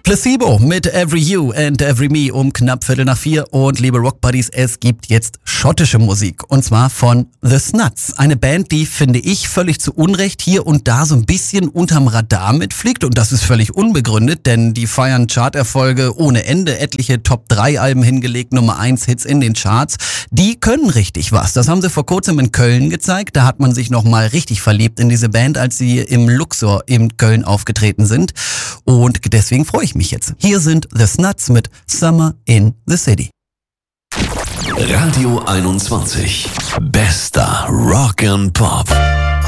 Placebo mit Every You and Every Me um knapp 3:45 und liebe Rock Buddies, es gibt jetzt schottische Musik und zwar von The Snuts. Eine Band, die, finde ich, völlig zu Unrecht hier und da so ein bisschen unterm Radar mitfliegt und das ist völlig unbegründet, denn die feiern Charterfolge ohne Ende, etliche Top-3-Alben hingelegt, Nummer-1-Hits in den Charts. Die können richtig was. Das haben sie vor kurzem in Köln gezeigt. Da hat man sich nochmal richtig verliebt in diese Band, als sie im Luxor in Köln aufgetreten sind und deswegen freue ich mich jetzt. Hier sind The Snuts mit Summer in the City. Radio 21. Bester Rock and Pop.